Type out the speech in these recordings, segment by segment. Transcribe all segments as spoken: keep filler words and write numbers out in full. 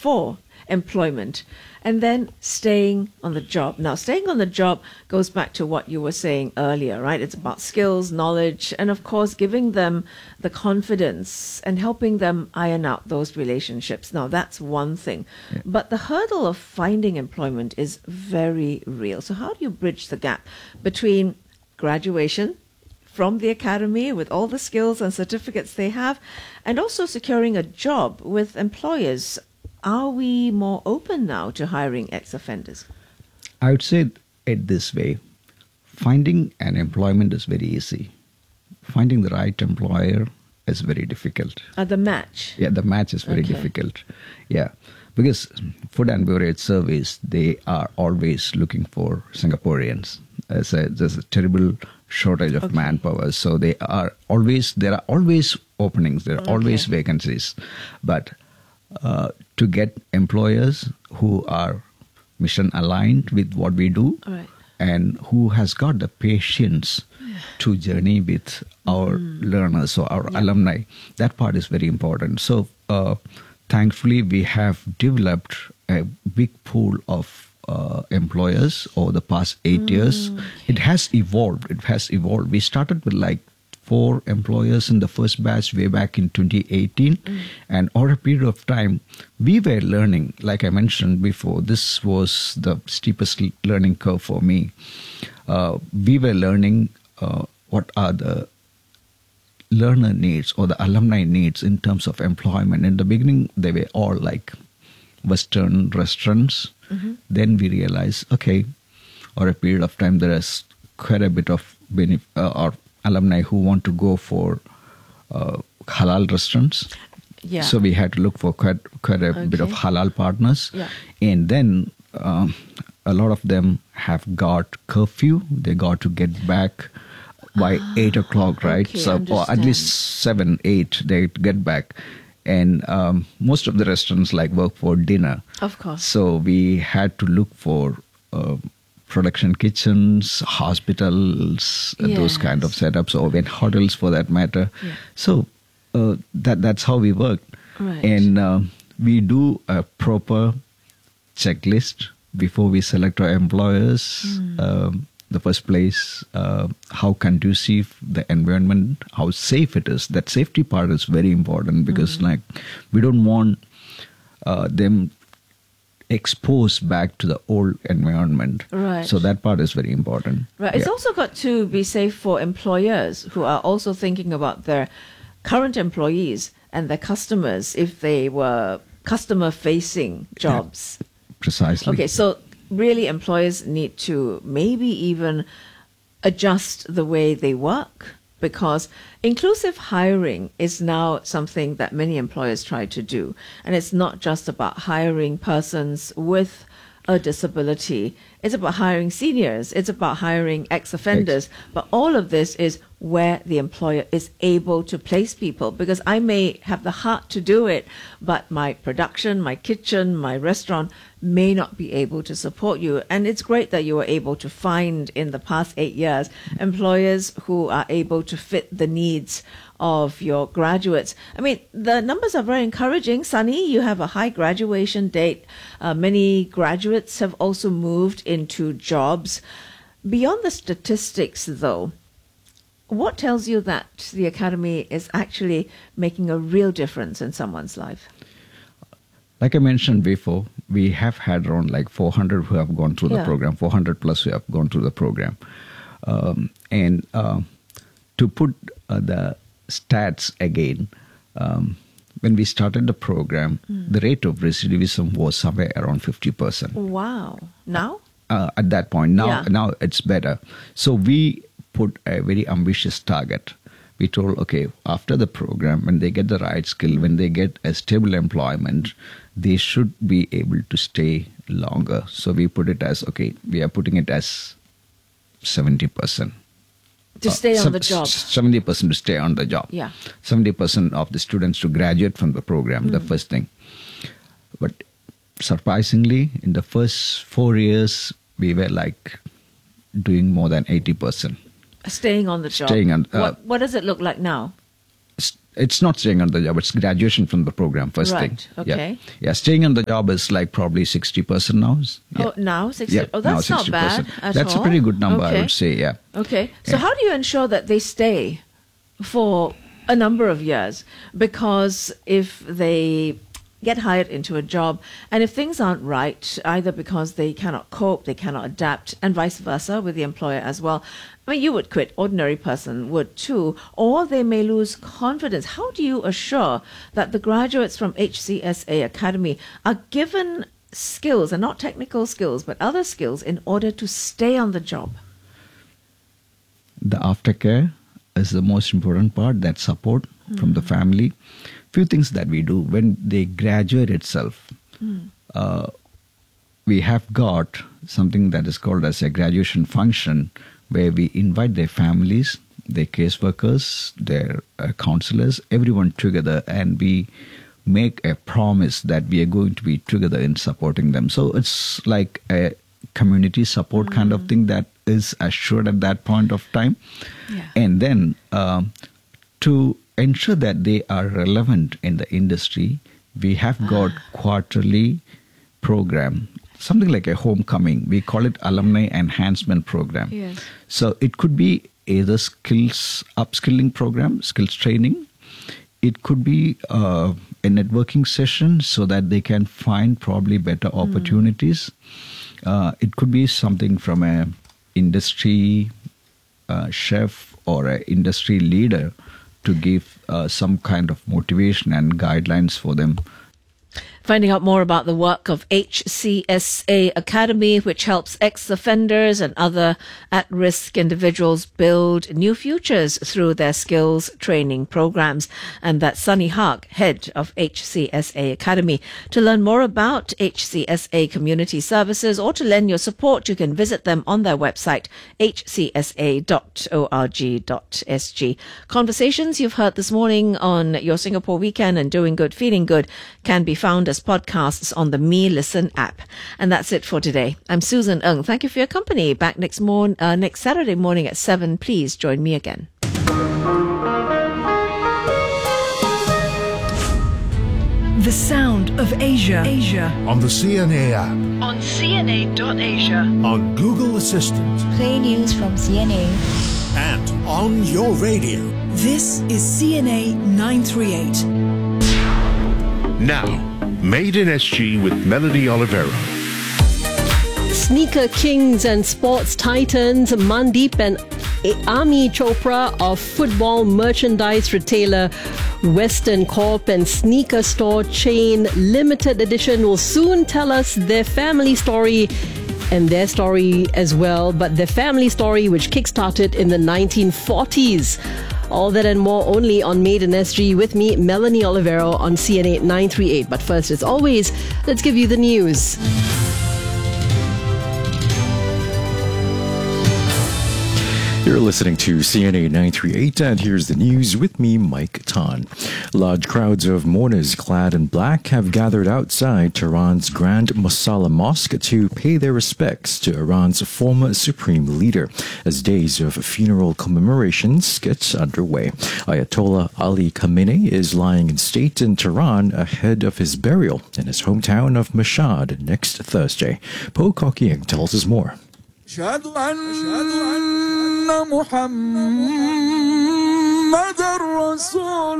for employment, and then staying on the job. Now, staying on the job goes back to what you were saying earlier, right? It's about skills, knowledge, and of course, giving them the confidence and helping them iron out those relationships. Now, that's one thing. Yeah. But the hurdle of finding employment is very real. So how do you bridge the gap between graduation from the academy with all the skills and certificates they have, and also securing a job with employers? Are we more open now to hiring ex-offenders? I would say it this way. Finding an employment is very easy. Finding the right employer is very difficult. Uh, the match? Yeah, the match is very okay. difficult. Yeah, because food and beverage service, they are always looking for Singaporeans. There's a, there's a terrible shortage of okay. manpower. So they are always, there are always openings, there are okay. always vacancies. But Uh, to get employers who are mission aligned with what we do right. and who has got the patience yeah. to journey with our mm. learners or our yeah. alumni, that part is very important. So uh, thankfully we have developed a big pool of uh, employers over the past eight mm. years. It has evolved. It has evolved. We started with like four employers in the first batch way back in twenty eighteen. Mm. And over a period of time, we were learning, like I mentioned before, this was the steepest learning curve for me. Uh, we were learning uh, what are the learner needs or the alumni needs in terms of employment. In the beginning, they were all like Western restaurants. Mm-hmm. Then we realized, okay, over a period of time, there is quite a bit of benefit, uh, or alumni who want to go for uh, halal restaurants. Yeah. So we had to look for quite, quite a okay. bit of halal partners. Yeah. And then um, a lot of them have got curfew. They got to get back by ah, eight o'clock, right? Okay, so or at least seven, eight, they get back. And um, most of the restaurants like work for dinner. Of course. So we had to look for uh, production kitchens, hospitals, yes. those kind of setups, or even hotels for that matter. Yeah. So uh, that that's how we work. Right. And uh, we do a proper checklist before we select our employers. Mm. Um, the first place, uh, how conducive the environment, how safe it is. That safety part is very important because mm. like we don't want uh, them exposed back to the old environment. Right. So that part is very important. Right. Yeah. It's also got to be safe for employers who are also thinking about their current employees and their customers if they were customer-facing jobs. Yeah, precisely. Okay, so really employers need to maybe even adjust the way they work, because inclusive hiring is now something that many employers try to do. And it's not just about hiring persons with a disability. It's about hiring seniors. It's about hiring ex-offenders. Ex- but all of this is where the employer is able to place people, because I may have the heart to do it, but my production, my kitchen, my restaurant may not be able to support you. And it's great that you were able to find in the past eight years employers who are able to fit the needs of your graduates. I mean, the numbers are very encouraging. Sunny, you have a high graduation date. Uh, many graduates have also moved into jobs. Beyond the statistics, though, what tells you that the Academy is actually making a real difference in someone's life? Like I mentioned before, we have had around like four hundred who have gone through yeah. the program, four hundred plus who have gone through the program. Um, and uh, to put uh, the stats again, um, when we started the program, mm. the rate of recidivism was somewhere around fifty percent. Wow. Now? Uh, at that point. Now, yeah. now it's better. So we put a very ambitious target. We told, okay, after the program, when they get the right skill, when they get a stable employment, they should be able to stay longer. So we put it as, okay, we are putting it as seventy percent. To stay uh, on the job. seventy percent to stay on the job. Yeah. seventy percent of the students to graduate from the program, mm. the first thing. But surprisingly, in the first four years, we were like doing more than eighty percent. Staying on the job. Staying on, uh, what, what does it look like now? it's not staying on the job. It's graduation from the program, first Right, thing. okay. Yeah. yeah, staying on the job is like probably sixty percent now. Yeah. Oh, now sixty. Yeah, oh, that's now not bad at That's all. a pretty good number, okay. I would say, yeah. Okay. So Yeah. how do you ensure that they stay for a number of years? Because if they get hired into a job, and if things aren't right, either because they cannot cope, they cannot adapt, and vice versa with the employer as well, I mean, you would quit, ordinary person would too, or they may lose confidence. How do you assure that the graduates from H C S A Academy are given skills, and not technical skills, but other skills in order to stay on the job? The aftercare is the most important part, that support mm. from the family. Few things that we do when they graduate itself. Mm. Uh, we have got something that is called as a graduation function, where we invite their families, their caseworkers, their uh, counselors, everyone together, and we make a promise that we are going to be together in supporting them. So it's like a community support mm. kind of thing that is assured at that point of time. Yeah. And then um, to ensure that they are relevant in the industry, we have got ah. quarterly program, something like a homecoming. We call it Alumni Enhancement Program. Yes. So it could be either skills upskilling program, skills training. It could be uh, a networking session so that they can find probably better mm. opportunities. Uh, it could be something from a industry uh, chef or an industry leader to give uh, some kind of motivation and guidelines for them. Finding out more about the work of H C S A Academy, which helps ex-offenders and other at-risk individuals build new futures through their skills training programs. And that's Sunny Hark, head of H C S A Academy. To learn more about H C S A Community Services or to lend your support, you can visit them on their website, h c s a dot org dot s g. Conversations you've heard this morning on Your Singapore Weekend and Doing Good, Feeling Good can be found as podcasts on the Me Listen app. And that's it for today. I'm Susan Ng. Thank you for your company. Back next morning, uh, next Saturday morning at seven. Please join me again. The sound of Asia. Asia. On the C N A app. On C N A dot asia. On Google Assistant. Play news from C N A. And on your radio. This is C N A nine thirty-eight. Now, Made in S G with Melanie Olivero. Sneaker kings and sports titans Mandeep and Ami Chopra of football merchandise retailer Western Corp and sneaker store chain Limited Edition will soon tell us their family story and their story as well, but their family story which kickstarted in the nineteen forties. All that and more only on Made in S G with me, Melanie Olivero, on C N A nine thirty-eight. But first, as always, let's give you the news. You're listening to C N A nine thirty-eight, and here's the news with me, Mike Tan. Large crowds of mourners clad in black have gathered outside Tehran's Grand Mosalla Mosque to pay their respects to Iran's former supreme leader as days of funeral commemorations get underway. Ayatollah Ali Khamenei is lying in state in Tehran ahead of his burial in his hometown of Mashhad next Thursday. Po Kok Ying tells us more. أشهد أن محمد رسول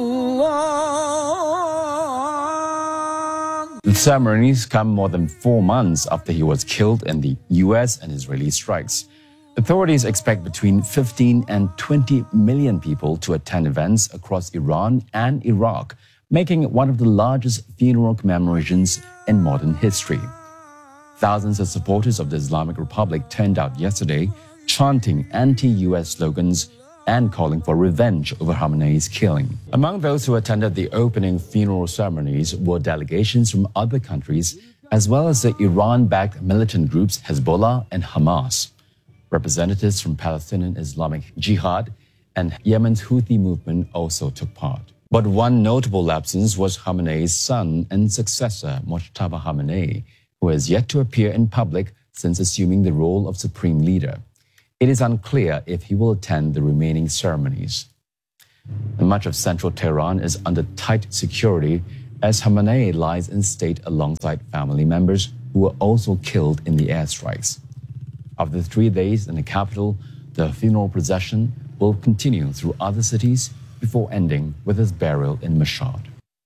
الله. The ceremonies come more than four months after he was killed in the U S and Israeli strikes. Authorities expect between fifteen and twenty million people to attend events across Iran and Iraq, making it one of the largest funeral commemorations in modern history. Thousands of supporters of the Islamic Republic turned out yesterday, chanting anti-U S slogans and calling for revenge over Khamenei's killing. Among those who attended the opening funeral ceremonies were delegations from other countries, as well as the Iran-backed militant groups Hezbollah and Hamas. Representatives from Palestinian Islamic Jihad and Yemen's Houthi movement also took part. But one notable absence was Khamenei's son and successor, Mojtaba Khamenei, who has yet to appear in public since assuming the role of supreme leader. It is unclear if he will attend the remaining ceremonies. And much of central Tehran is under tight security as Khamenei lies in state alongside family members who were also killed in the airstrikes. After three days in the capital, the funeral procession will continue through other cities before ending with his burial in Mashhad.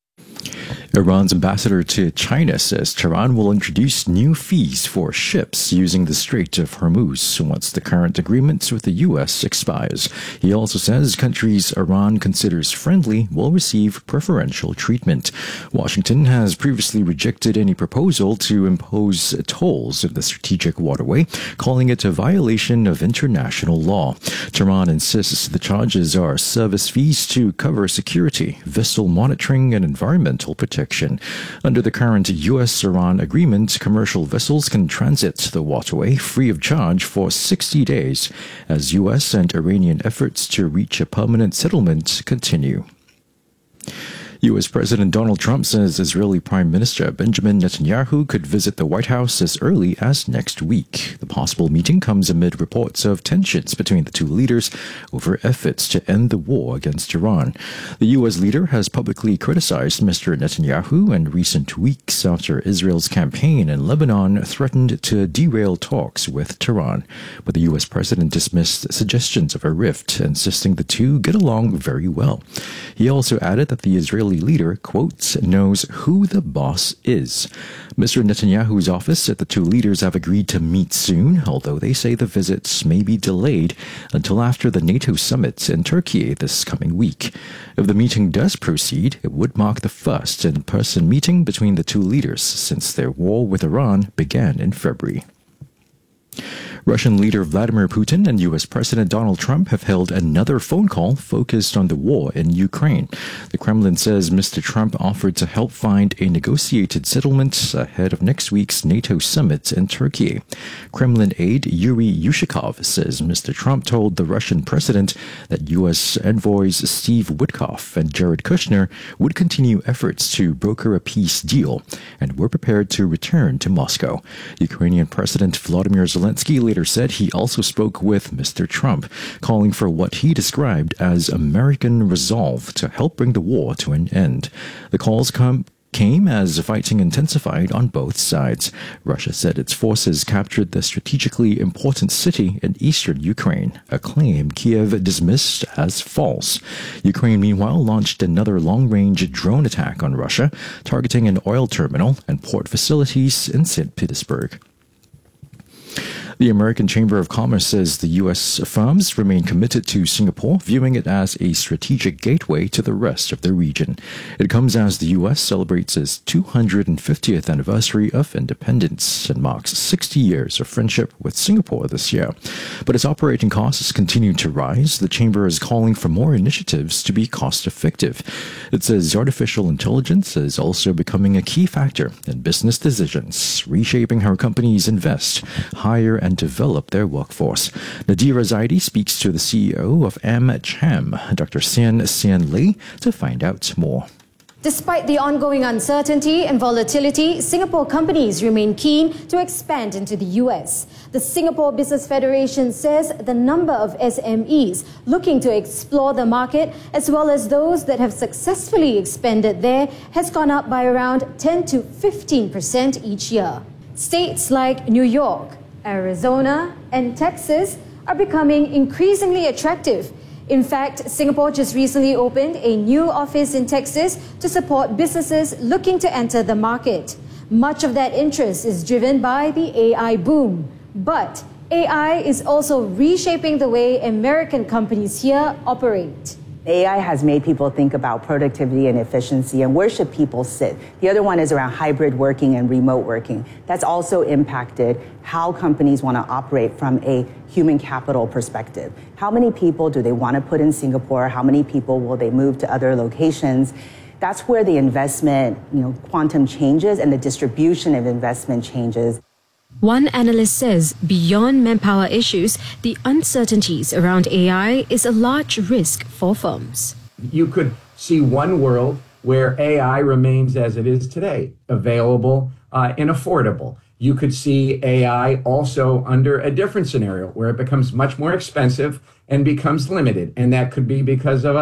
Iran's ambassador to China says Tehran will introduce new fees for ships using the Strait of Hormuz once the current agreement with the U S expires. He also says countries Iran considers friendly will receive preferential treatment. Washington has previously rejected any proposal to impose tolls in the strategic waterway, calling it a violation of international law. Tehran insists the charges are service fees to cover security, vessel monitoring, and environmental protection. Under the current U S Iran agreement, commercial vessels can transit the waterway free of charge for sixty days as U S and Iranian efforts to reach a permanent settlement continue. U S President Donald Trump says Israeli Prime Minister Benjamin Netanyahu could visit the White House as early as next week. The possible meeting comes amid reports of tensions between the two leaders over efforts to end the war against Iran. The U S leader has publicly criticized Mister Netanyahu in recent weeks after Israel's campaign in Lebanon threatened to derail talks with Tehran. But the U S president dismissed suggestions of a rift, insisting the two get along very well. He also added that the Israeli leader, quotes, knows who the boss is. Mister Netanyahu's office said the two leaders have agreed to meet soon, although they say the visits may be delayed until after the NATO summit in Turkey this coming week. If the meeting does proceed, it would mark the first in-person meeting between the two leaders since their war with Iran began in February. Russian leader Vladimir Putin and U S President Donald Trump have held another phone call focused on the war in Ukraine. The Kremlin says Mister Trump offered to help find a negotiated settlement ahead of next week's NATO summit in Turkey. Kremlin aide Yuri Yushakov says Mister Trump told the Russian president that U S envoys Steve Witkoff and Jared Kushner would continue efforts to broker a peace deal and were prepared to return to Moscow. Ukrainian President Volodymyr Zelensky later said he also spoke with Mister Trump, calling for what he described as American resolve to help bring the war to an end. The calls come came as fighting intensified on both sides. Russia said its forces captured the strategically important city in eastern Ukraine, a claim Kiev dismissed as false. Ukraine, meanwhile, launched another long-range drone attack on Russia, targeting an oil terminal and port facilities in Saint Petersburg. The American Chamber of Commerce says the U S firms remain committed to Singapore, viewing it as a strategic gateway to the rest of the region. It comes as the U S celebrates its two hundred fiftieth anniversary of independence and marks sixty years of friendship with Singapore this year. But as operating costs continue to rise, the Chamber is calling for more initiatives to be cost-effective. It says artificial intelligence is also becoming a key factor in business decisions, reshaping how companies invest, hire, and develop their workforce. Nadira Zaidi speaks to the C E O of AmCham, Doctor Sian Sian Lee, to find out more. Despite the ongoing uncertainty and volatility, Singapore companies remain keen to expand into the U S. The Singapore Business Federation says the number of S M Es looking to explore the market, as well as those that have successfully expanded there, has gone up by around ten to fifteen percent each year. States like New York, Arizona, and Texas are becoming increasingly attractive. In fact, Singapore just recently opened a new office in Texas to support businesses looking to enter the market. Much of that interest is driven by the A I boom. But A I is also reshaping the way American companies here operate. A I has made people think about productivity and efficiency and where should people sit. The other one is around hybrid working and remote working. That's also impacted how companies want to operate from a human capital perspective. How many people do they want to put in Singapore? How many people will they move to other locations? That's where the investment, you know, quantum changes and the distribution of investment changes. One analyst says beyond manpower issues, the uncertainties around A I is a large risk for firms. You could see one world where A I remains as it is today, available uh, and affordable. You could see A I also under a different scenario where it becomes much more expensive and becomes limited. And that could be because of a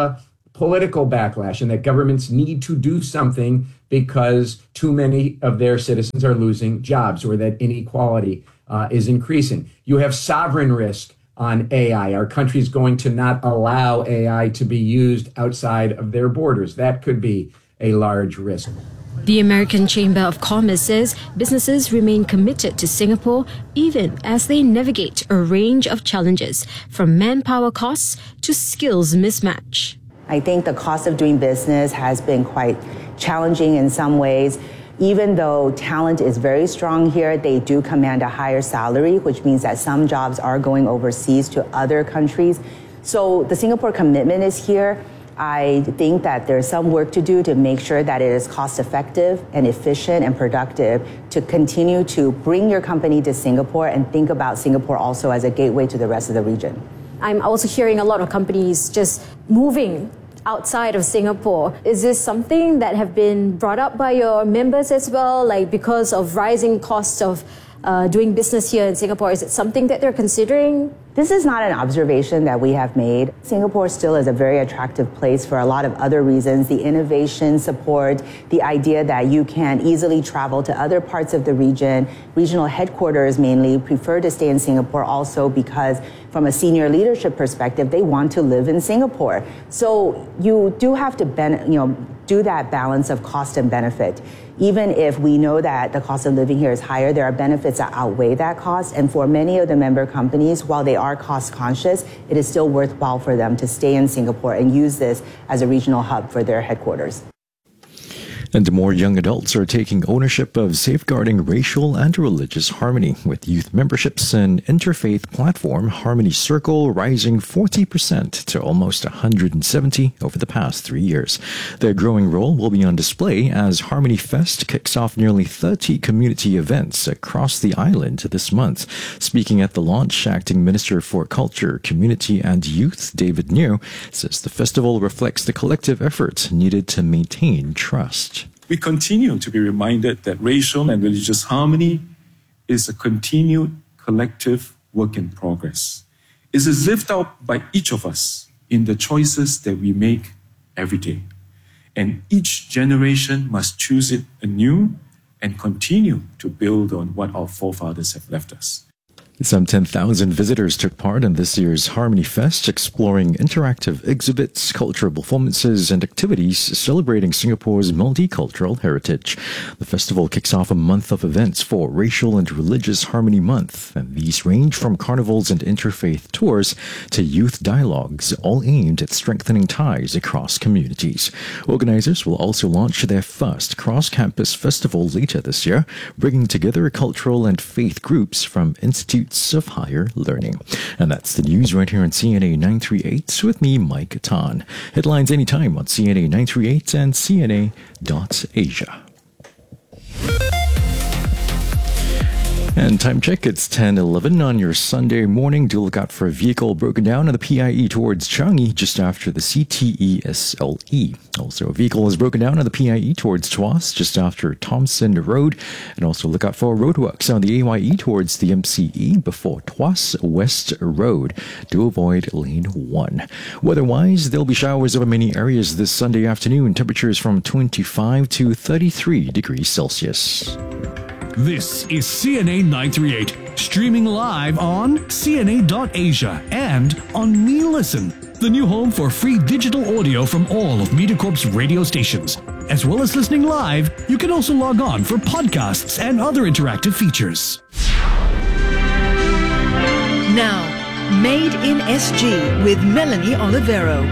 political backlash and that governments need to do something because too many of their citizens are losing jobs or that inequality uh, is increasing. You have sovereign risk on A I. Our country is going to not allow A I to be used outside of their borders. That could be a large risk. The American Chamber of Commerce says businesses remain committed to Singapore even as they navigate a range of challenges, from manpower costs to skills mismatch. I think the cost of doing business has been quite challenging in some ways. Even though talent is very strong here, they do command a higher salary, which means that some jobs are going overseas to other countries. So the Singapore commitment is here. I think that there's some work to do to make sure that it is cost effective and efficient and productive to continue to bring your company to Singapore and think about Singapore also as a gateway to the rest of the region. I'm also hearing a lot of companies just moving outside of Singapore. Is this something that have been brought up by your members as well? Like because of rising costs of uh, doing business here in Singapore, is it something that they're considering? This is not an observation that we have made. Singapore still is a very attractive place for a lot of other reasons. The innovation support, the idea that you can easily travel to other parts of the region. Regional headquarters mainly prefer to stay in Singapore also because from a senior leadership perspective, they want to live in Singapore. So you do have to ben- you know, do that balance of cost and benefit. Even if we know that the cost of living here is higher, there are benefits that outweigh that cost. And for many of the member companies, while they are cost conscious, it is still worthwhile for them to stay in Singapore and use this as a regional hub for their headquarters. And more young adults are taking ownership of safeguarding racial and religious harmony, with youth memberships and interfaith platform Harmony Circle rising forty percent to almost one hundred seventy over the past three years. Their growing role will be on display as Harmony Fest kicks off nearly thirty community events across the island this month. Speaking at the launch, Acting Minister for Culture, Community and Youth David Neo says the festival reflects the collective effort needed to maintain trust. We continue to be reminded that racial and religious harmony is a continued collective work in progress. It is lived out by each of us in the choices that we make every day. And each generation must choose it anew and continue to build on what our forefathers have left us. Some ten thousand visitors took part in this year's Harmony Fest, exploring interactive exhibits, cultural performances, and activities celebrating Singapore's multicultural heritage. The festival kicks off a month of events for Racial and Religious Harmony Month, and these range from carnivals and interfaith tours to youth dialogues, all aimed at strengthening ties across communities. Organizers will also launch their first cross-campus festival later this year, bringing together cultural and faith groups from institutes of higher learning. And that's the news right here on C N A nine thirty-eight with me, Mike Tan. Headlines anytime on C N A nine thirty-eight and C N A dot Asia. And time check, it's ten eleven on your Sunday morning. Do look out for a vehicle broken down on the P I E towards Changi just after the C T E S L E. Also, a vehicle is broken down on the P I E towards Tuas just after Thompson Road. And also look out for roadworks on the A Y E towards the M C E before Tuas West Road. Do avoid lane one. Weather-wise, there'll be showers over many areas this Sunday afternoon. Temperatures from twenty-five to thirty-three degrees Celsius. This is C N A nine thirty-eight, streaming live on C N A dot Asia and on Me Listen, the new home for free digital audio from all of MediaCorp's radio stations. As well as listening live, you can also log on for podcasts and other interactive features. Now, Made in S G with Melanie Olivero.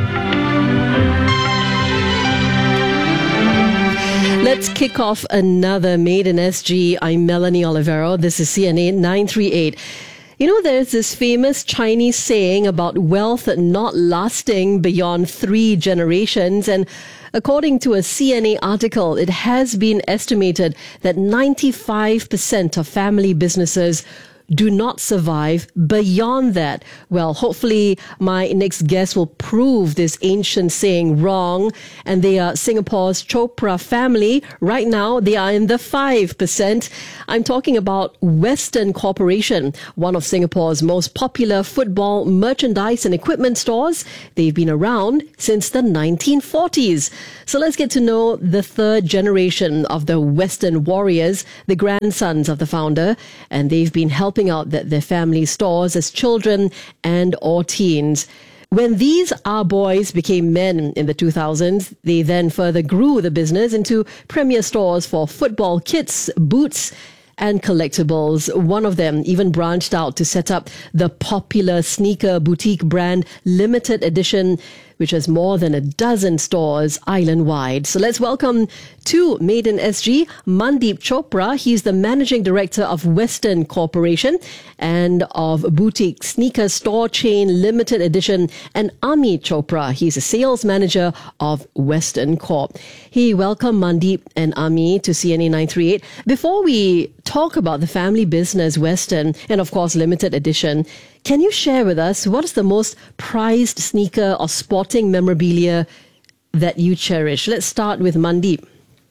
Let's kick off another Made in S G. I'm Melanie Olivero. This is C N A nine thirty-eight. You know, there's this famous Chinese saying about wealth not lasting beyond three generations. And according to a C N A article, it has been estimated that ninety-five percent of family businesses do not survive beyond that. Well, hopefully my next guest will prove this ancient saying wrong. And they are Singapore's Chopra family. Right now, they are in the five percent. I'm talking about Western Corporation, one of Singapore's most popular football merchandise and equipment stores. They've been around since the nineteen forties. So let's get to know the third generation of the Western Warriors, the grandsons of the founder, and they've been helping out the, their family stores as children and or teens. When these our boys became men in the two thousands, they then further grew the business into premier stores for football kits, boots, and collectibles. One of them even branched out to set up the popular sneaker boutique brand Limited Edition, which has more than a dozen stores island-wide. So let's welcome to Made in S G, Mandeep Chopra. He's the managing director of Western Corporation and of boutique sneaker store chain Limited Edition, and Ami Chopra. He's a sales manager of Western Corp. Hey, welcome Mandeep and Ami to C N A nine three eight. Before we talk about the family business Western and of course Limited Edition, can you share with us what is the most prized sneaker or sporting memorabilia that you cherish? Let's start with Mandeep.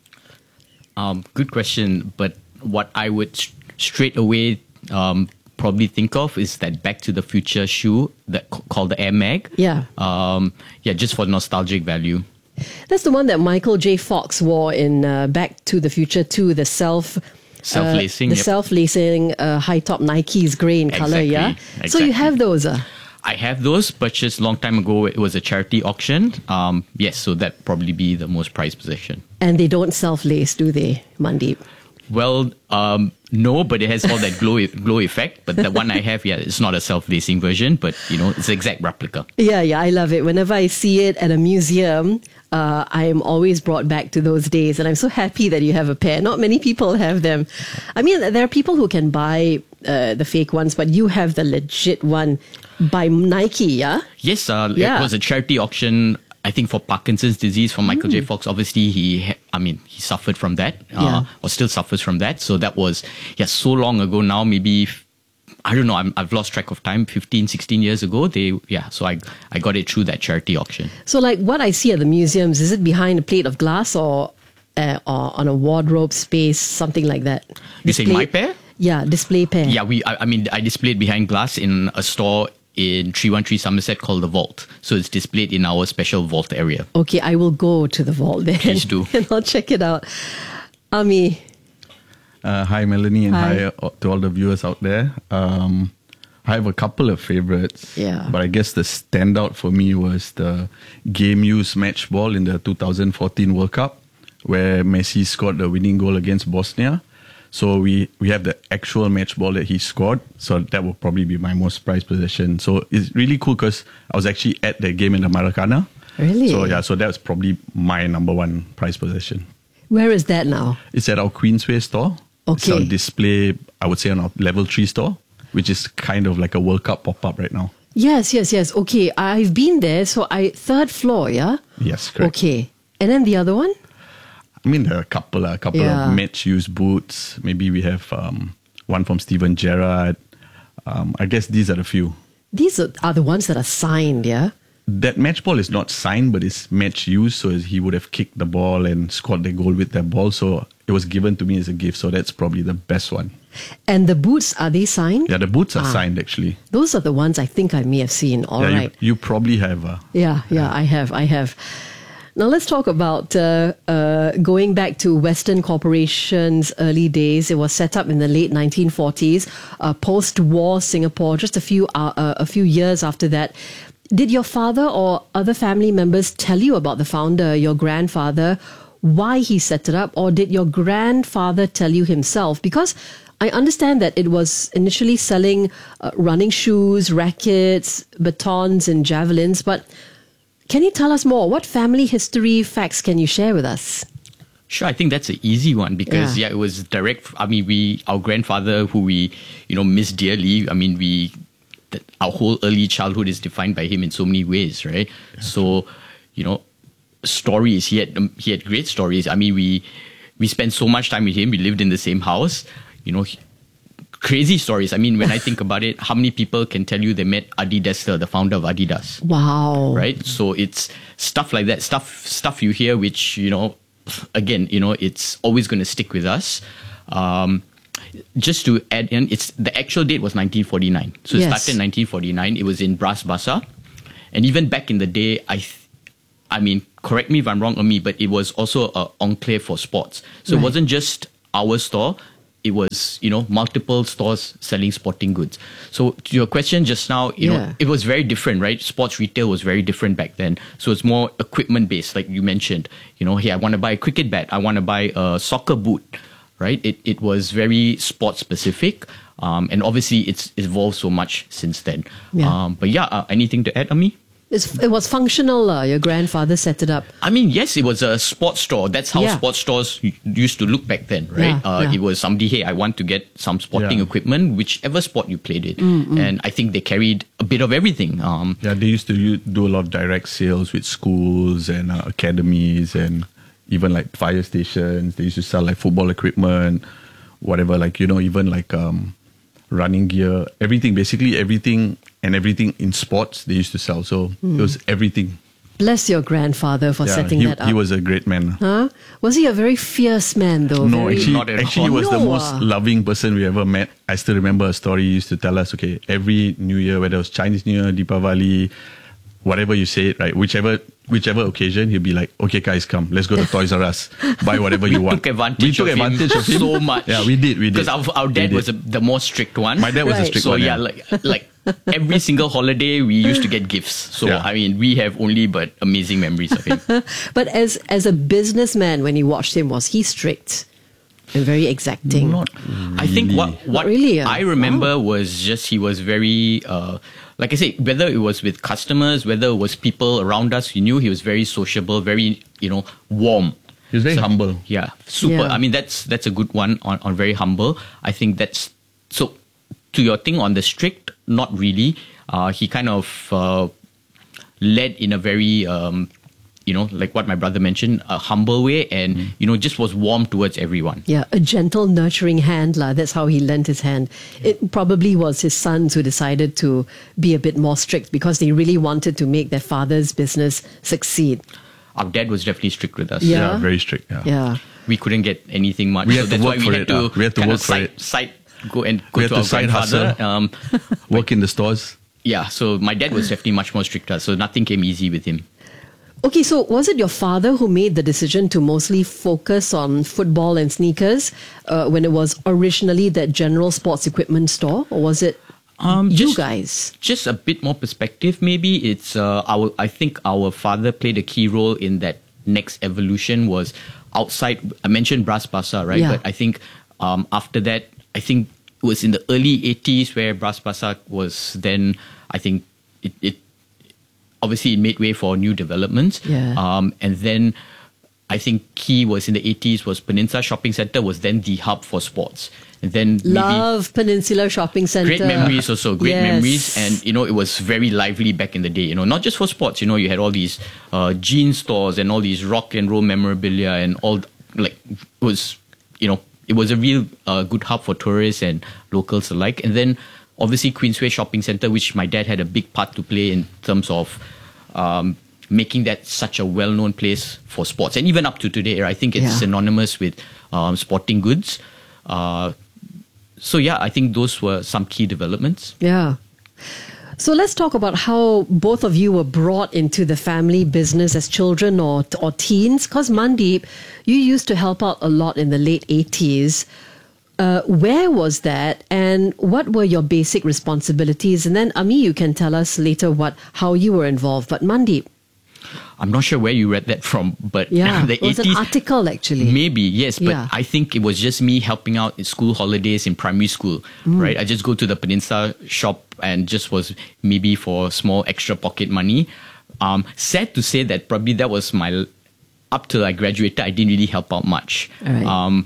Um, good question, but what I would sh- straight away um, probably think of is that Back to the Future shoe that c- called the Air Mag. Yeah. Um, yeah, just for nostalgic value. That's the one that Michael J. Fox wore in uh, Back to the Future two, the self... Self-lacing. Uh, the yep. self-lacing uh, high-top Nikes, grey in colour, Exactly, yeah? exactly. So you have those? Uh? I have those, purchased a long time ago. It was a charity auction. Um, yes, so that probably be the most prized possession. And they don't self-lace, do they, Mandeep? Well, um, no, but it has all that glow glow effect. But the one I have, yeah, it's not a self-lacing version, but, you know, it's an exact replica. Yeah, yeah, I love it. Whenever I see it at a museum, uh, I am always brought back to those days. And I'm so happy that you have a pair. Not many people have them. I mean, there are people who can buy uh, the fake ones, but you have the legit one by Nike, yeah? Yes, uh, Yeah. it was a charity auction, I think, for Parkinson's disease from Michael Mm. J. Fox. Obviously, he, ha- I mean, he suffered from that, uh, Yeah. or still suffers from that. So that was, yeah, so long ago now, maybe, f- I don't know, I'm, I've lost track of time, fifteen, sixteen years ago. They, yeah, so I, I got it through that charity auction. So like what I see at the museums, is it behind a plate of glass or, uh, or on a wardrobe space, something like that? You say my pair? Yeah, display pair. Yeah, we. I, I mean, I displayed behind glass in a store in three one three Somerset called The Vault. So it's displayed in our special vault area. Okay, I will go to the vault then. Please do. And I'll check it out. Ami. Uh, hi, Melanie, and Hi. hi, uh, to all the viewers out there. Um, I have a couple of favorites. Yeah. But I guess the standout for me was the game use match ball in the two thousand fourteen World Cup, where Messi scored the winning goal against Bosnia. So we, we have the actual match ball that he scored. So that will probably be my most prized possession. So it's really cool because I was actually at the game in the Maracana. Really? So yeah, so that was probably my number one prized possession. Where is that now? It's at our Queensway store. It's Okay. on display, I would say, on our level three store, which is kind of like a World Cup pop-up right now. Yes, yes, yes. Okay, I've been there. So I third floor, yeah? Yes, correct. Okay. And then the other one? I mean, there are a couple, a couple Yeah. of match-used boots. Maybe we have um, one from Steven Gerrard. Um, I guess these are the few. These are, are the ones that are signed, yeah? That match ball is not signed, but it's match used. So he would have kicked the ball and scored the goal with that ball. So it was given to me as a gift. So that's probably the best one. And the boots, are they signed? Yeah, the boots are Ah. signed actually. Those are the ones I think I may have seen. All yeah, right. you, you probably have. Uh, Yeah, yeah, I have, I have. Now let's talk about uh, uh, going back to Western Corporation's early days. It was set up in the late nineteen forties, uh, post-war Singapore. Just a few uh, uh, a few years after that, did your father or other family members tell you about the founder, your grandfather, why he set it up, or did your grandfather tell you himself? Because I understand that it was initially selling uh, running shoes, rackets, batons, and javelins, but can you tell us more? What family history facts can you share with us? Sure, I think that's an easy one because Yeah. yeah. it was direct. I mean, we our grandfather, who we you know miss dearly. I mean, we that our whole early childhood is defined by him in so many ways, right? So, you know, stories. He had um, he had great stories. I mean, we we spent so much time with him. We lived in the same house. You know, he, crazy stories. I mean, when I think about it, how many people can tell you they met Adi Dassler, the founder of Adidas? Wow. Right? So it's stuff like that, stuff stuff you hear, which, you know, again, you know, it's always going to stick with us. Um, just to add in, it's the actual date was nineteen forty-nine. So it Yes. started in nineteen forty-nine. It was in Bras Basah. And even back in the day, I th- I mean, correct me if I'm wrong on me, but it was also an enclave for sports. So Right. it wasn't just our store. It was, you know, multiple stores selling sporting goods. So to your question just now, you Yeah. know, it was very different, right? Sports retail was very different back then. So it's more equipment based, like you mentioned. You know, hey, I want to buy a cricket bat. I want to buy a soccer boot, right? It it was very sports specific. Um, and obviously it's evolved so much since then. Yeah. Um, but yeah, uh, anything to add, Ami? It's, it was functional. Uh, your grandfather set it up. I mean, yes, it was a sports store. That's how Yeah. sports stores u- used to look back then, right? Yeah, uh, yeah. It was somebody, hey, I want to get some sporting Yeah. equipment, whichever sport you played it. Mm, mm. And I think they carried a bit of everything. Um, Yeah, they used to u- do a lot of direct sales with schools and uh, academies and even like fire stations. They used to sell like football equipment, whatever, like, you know, even like um, running gear, everything, basically everything and everything in sports they used to sell. So Mm. it was everything. Bless your grandfather for Yeah, setting he, that up. he was a great man. Huh? Was he a very fierce man though? No, Very- actually, actually he was the No, most ah. loving person we ever met. I still remember a story he used to tell us, okay, every New Year, whether it was Chinese New Year, Deepavali, whatever you say it, right, whichever whichever occasion, he'll be like, okay guys, come, let's go to Toys R Us, buy whatever you we want. took advantage, we took of, advantage him of him so much. Yeah, we did, we did. Because our, our dad We was a, did. the more strict one. My dad was the strict so one, yeah, yeah. like like every single holiday we used to get gifts. So Yeah. I mean, we have only but amazing memories of him. But as as a businessman, when you watched him, was he strict and very exacting? Not I think what what really, uh, I remember was just he was very uh, like I say, whether it was with customers, whether it was people around us, you knew he was very sociable, very, you know, warm. He was very humble. Yeah, super. Yeah. I mean, that's that's a good one on, on very humble. I think that's so. To your thing on the strict, not really. Uh, he kind of uh, led in a very um, you know, like what my brother mentioned, a humble way, and mm. you know, just was warm towards everyone. Yeah, a gentle, nurturing hand. La. That's how he lent his hand. It probably was his sons who decided to be a bit more strict because they really wanted to make their father's business succeed. Our dad was definitely strict with us. Yeah, Yeah, very strict. Yeah. Yeah. We couldn't get anything much. We so had to that's work why we for had it, to, uh, we had to kind work of for side, it. side go and go We had to to our side grandfather. hustle. Um, Work in the stores. yeah, so my dad was definitely much more stricter. So nothing came easy with him. Okay, so was it your father who made the decision to mostly focus on football and sneakers uh, when it was originally that general sports equipment store, or was it Um, you just, guys? Just a bit more perspective, maybe. It's uh, our. I think our father played a key role in that next evolution. Was outside. I mentioned Bras Basah, right? Yeah. But I think um, after that, I think it was in the early eighties where Bras Basah was. Then I think it. it obviously, it made way for new developments. Yeah. Um, and then I think key was in the eighties was Peninsula Shopping Centre was then the hub for sports. And then maybe Love Peninsula Shopping Centre. great memories also, great Yes. memories. And, you know, it was very lively back in the day, you know, not just for sports, you know, you had all these uh, jean stores and all these rock and roll memorabilia and all, like, it was, you know, it was a real uh, good hub for tourists and locals alike. And then obviously Queensway Shopping Centre, which my dad had a big part to play in terms of um, making that such a well-known place for sports. And even up to today, I think it's Yeah. synonymous with um, sporting goods. Uh, so yeah, I think those were some key developments. Yeah. So let's talk about how both of you were brought into the family business as children or or teens. Because Mandeep, you used to help out a lot in the late eighties. Uh, where was that, and what were your basic responsibilities? And then Ami, you can tell us later what how you were involved. But Mandeep, I'm not sure where you read that from, but yeah, the it was eighties, an article actually. maybe, yes, but Yeah. I think it was just me helping out in school holidays in primary school, Mm. right? I just go to the Peninsula shop and just was maybe for small extra pocket money. Um, sad to say that probably that was my, up till I graduated, I didn't really help out much. Alright. Um,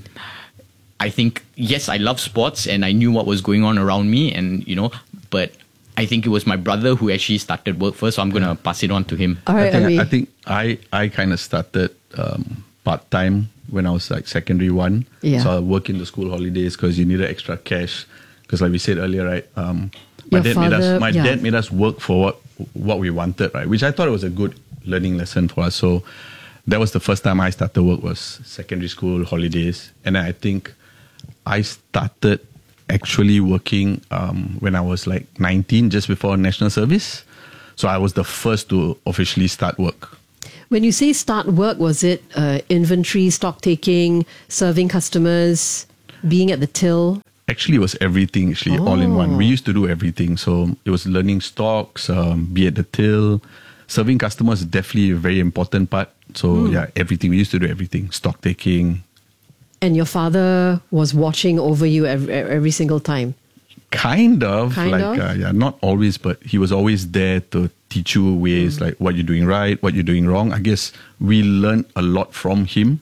I think, yes, I love sports and I knew what was going on around me and, you know, but I think it was my brother who actually started work first, so I'm going to pass it on to him. All right, I think, Ami. I think I, I kind of started um, part time when I was like secondary one. Yeah. So I work in the school holidays because you needed extra cash because like we said earlier, right? Um, my Your dad made father- us. My yeah. dad made us work for what what we wanted, right? Which I thought was a good learning lesson for us. So that was the first time I started work, was secondary school holidays, and then I think I started actually working um, when I was like nineteen, just before national service. So I was the first to officially start work. When you say start work, was it uh, inventory, stock taking, serving customers, being at the till? Actually, it was everything, actually, all in one. We used to do everything. So it was learning stocks, um, be at the till. Serving customers is definitely a very important part. So Hmm. yeah, everything. We used to do everything. Stock taking. And your father was watching over you every, every single time? Kind of. Kind like of? Uh, yeah, not always, but he was always there to teach you ways, like what you're doing right, what you're doing wrong. I guess we learned a lot from him.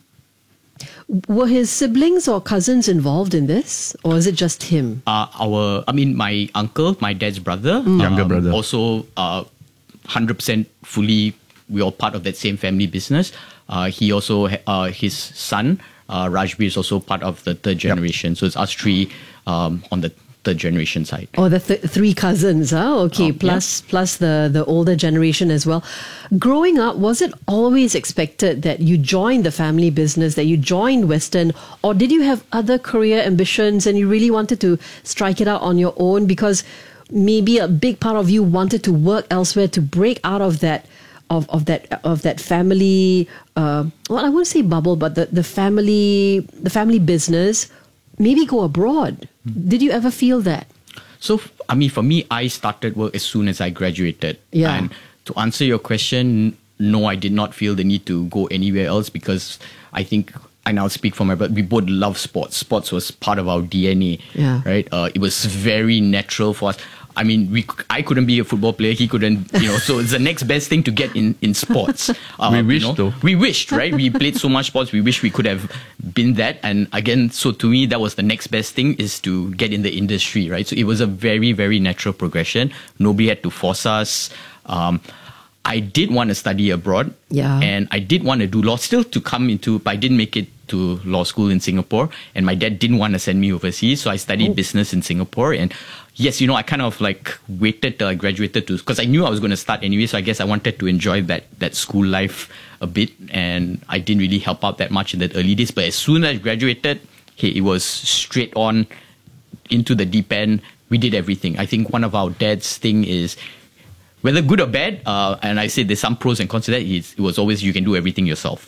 Were his siblings or cousins involved in this? Or is it just him? Uh, our, I mean, my uncle, my dad's brother, Mm. Younger um, brother. also uh, one hundred percent fully, we're all part of that same family business. Uh, he also, uh, his son, uh, Rajbir, is also part of the third generation. So it's us three um, on the third generation side. Or the th- three cousins, huh? Okay, Oh, plus plus the, the older generation as well. Growing up, was it always expected that you joined the family business, that you joined Western, or did you have other career ambitions and you really wanted to strike it out on your own because maybe a big part of you wanted to work elsewhere to break out of that of, of that of that family uh, well, I wouldn't say bubble, but the, the family the family business, maybe go abroad. Did you ever feel that? So, I mean, for me, I started work as soon as I graduated. Yeah. And to answer your question, no, I did not feel the need to go anywhere else because I think, and I'll speak for my brother, we both love sports. Sports was part of our D N A, Yeah. right? Uh, it was very natural for us. I mean, we I couldn't be a football player. He couldn't, you know. So it's the next best thing to get in in sports. Uh, We you wished, know. though. We wished, right? We played so much sports. We wish we could have been that. And again, so to me, that was the next best thing, is to get in the industry, right? So it was a very, very natural progression. Nobody had to force us. Um, I did want to study abroad. Yeah. And I did want to do law, still to come into, but I didn't make it to law school in Singapore. And my dad didn't want to send me overseas. So I studied Oh. business in Singapore. And yes, you know, I kind of like waited till I graduated to, because I knew I was going to start anyway. So I guess I wanted to enjoy that, that school life a bit. And I didn't really help out that much in the early days. But as soon as I graduated, hey, it was straight on into the deep end. We did everything. I think one of our dad's thing is, whether good or bad, uh, and I said there's some pros and cons to that, it's, it was always you can do everything yourself.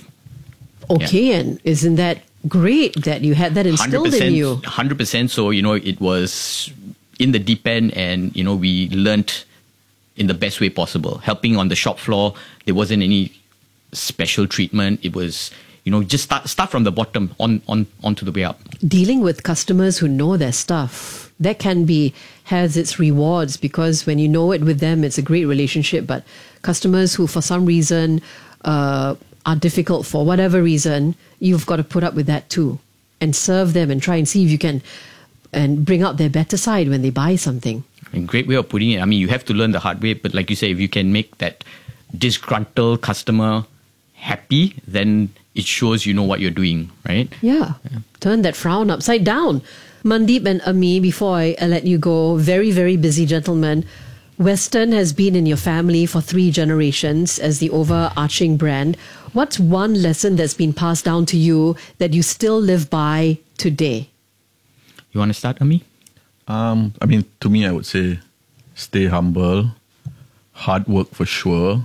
Okay, and isn't that great that you had that instilled in you? one hundred percent. So, you know, it was in the deep end and, you know, we learnt in the best way possible. Helping on the shop floor, there wasn't any special treatment. It was, you know, just start start from the bottom on, on, on to the way up. Dealing with customers who know their stuff, that can be, has its rewards, because when you know it with them, it's a great relationship. But customers who for some reason uh, are difficult for whatever reason, you've got to put up with that too and serve them and try and see if you can and bring out their better side when they buy something. A great way of putting it. I mean, you have to learn the hard way, but like you say, if you can make that disgruntled customer happy, then it shows you know what you're doing, right? Yeah. Turn that frown upside down. Mandeep and Ami, before I, I let you go, very, very busy gentlemen. Western has been in your family for three generations as the overarching brand. What's one lesson that's been passed down to you that you still live by today? You want to start, Ami? Um, I mean, to me, I would say stay humble, hard work for sure,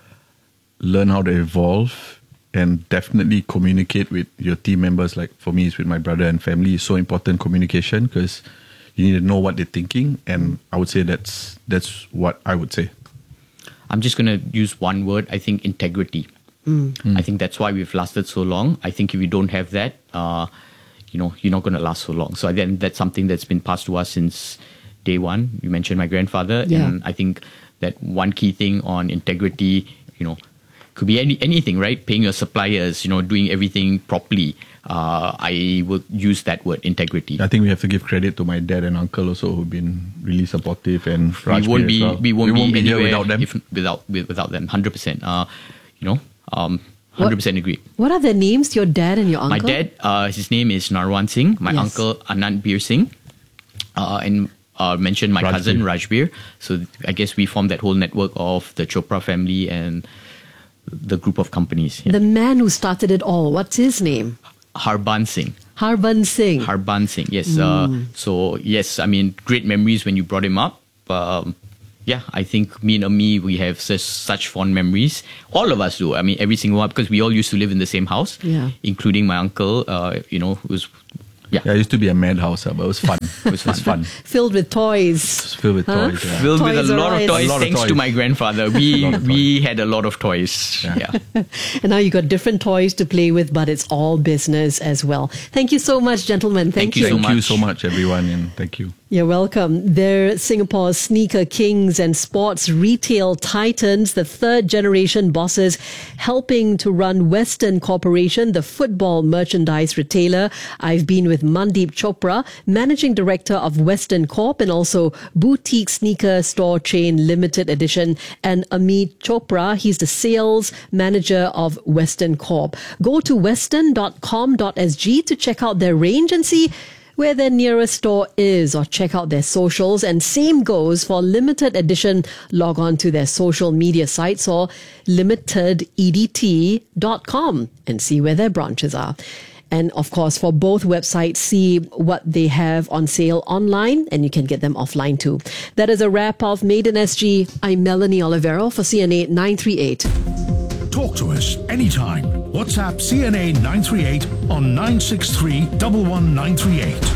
learn how to evolve, and definitely communicate with your team members. Like for me, it's with my brother and family. It's so important, communication, because you need to know what they're thinking. And I would say that's that's what I would say. I'm just going to use one word. I think integrity. Mm. I think that's why we've lasted so long. I think if you don't have that, uh, you know, you're not going to last so long. So again, that's something that's been passed to us since day one. You mentioned my grandfather. Yeah. And I think that one key thing on integrity, you know, could be any anything, right? Paying your suppliers, you know, doing everything properly. Uh, I would use that word, integrity. I think we have to give credit to my dad and uncle also, who've been really supportive, and Rajbir we won't as be well. we won't, be, here anywhere without them. if, without with, without them. Hundred percent. Uh, you know, um, hundred percent agree. What are their names, your dad and your uncle? My dad, uh, his name is Narwan Singh. My Yes. uncle Anand Bir Singh. uh, and uh, mentioned my Rajbir. cousin Rajbir. So I guess we formed that whole network of the Chopra family and the group of companies. Yeah. The man who started it all, what's his name? Harban Singh. Harban Singh. Harban Singh, yes. Mm. Uh, so, yes, I mean, great memories when you brought him up. Um, yeah, I think me and Ami, we have such, such fond memories. All of us do. I mean, every single one, because we all used to live in the same house, yeah. including my uncle, uh, you know, who was... Yeah. yeah, it used to be a madhouse, but it was fun. It was, was fun. Filled with toys. Filled with huh? toys, yeah. Filled Toys with a lot R of toys, lot thanks of to toys. my grandfather. We we had a lot of toys. Yeah. yeah. And now you got different toys to play with, but it's all business as well. Thank you so much, gentlemen. Thank, Thank you you. so Thank much. you so much, everyone, and thank you. You're welcome. They're Singapore's sneaker kings and sports retail titans, the third generation bosses helping to run Western Corporation, the football merchandise retailer. I've been with Mandeep Chopra, managing director of Western Corp and also boutique sneaker store chain Limited Edition, and Amit Chopra. He's the sales manager of Western Corp. Go to western dot com dot s g to check out their range and see where their nearest store is, or check out their socials. And same goes for Limited Edition. Log on to their social media sites or limited e d t dot com and see where their branches are. And of course, for both websites, see what they have on sale online, and you can get them offline too. That is a wrap of Made in S G. I'm Melanie Olivero for C N A nine three eight. Talk to us anytime. WhatsApp C N A nine three eight on nine six three, one one nine three eight.